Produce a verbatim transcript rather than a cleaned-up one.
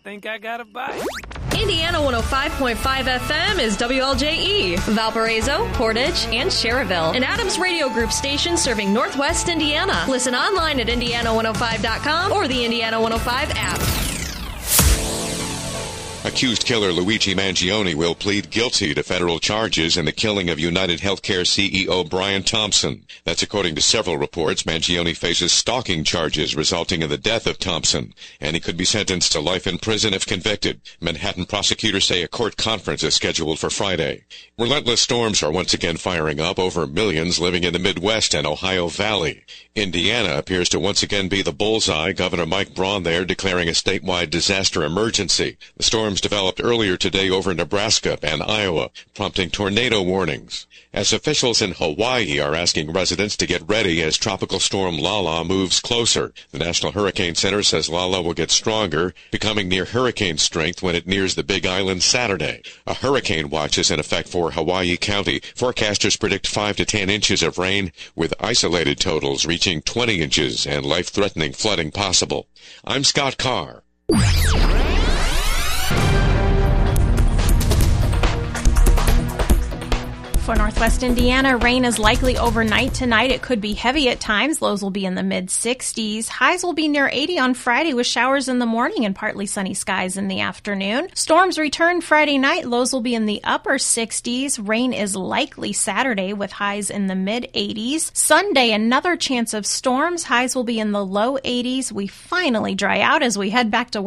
think I got a bite. Indiana one oh five point five F M is W L J E, Valparaiso, Portage, and Cherryville, an Adams Radio Group station serving Northwest Indiana. Listen online at indiana one oh five dot com or the Indiana one oh five app. Accused killer Luigi Mangione will plead guilty to federal charges in the killing of United Healthcare C E O Brian Thompson. That's according to several reports. Mangione faces stalking charges resulting in the death of Thompson, and he could be sentenced to life in prison if convicted. Manhattan prosecutors say a court conference is scheduled for Friday. Relentless storms are once again firing up over millions living in the Midwest and Ohio Valley. Indiana appears to once again be the bullseye, Governor Mike Braun there declaring a statewide disaster emergency. The storms developed earlier today over Nebraska and Iowa, prompting tornado warnings. As officials in Hawaii are asking residents to get ready as Tropical Storm Lala moves closer. The National Hurricane Center says Lala will get stronger, becoming near hurricane strength when it nears the Big Island Saturday. A hurricane watch is in effect for Hawaii County. Forecasters predict five to ten inches of rain, with isolated totals reaching twenty inches and life-threatening flooding possible. I'm Scott Carr. For Northwest Indiana, rain is likely overnight tonight. It could be heavy at times. Lows will be in the mid sixties. Highs will be near eighty on Friday with showers in the morning and partly sunny skies in the afternoon. Storms return Friday night. Lows will be in the upper sixties. Rain is likely Saturday with highs in the mid eighties. Sunday, another chance of storms. Highs will be in the low eighties. We finally dry out as we head back to work.